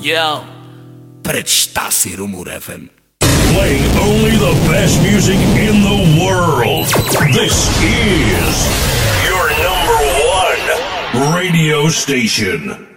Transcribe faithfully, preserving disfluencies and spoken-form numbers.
Yo, prečta si Rumor ef em. Playing only the best music in the world. This is your number one radio station.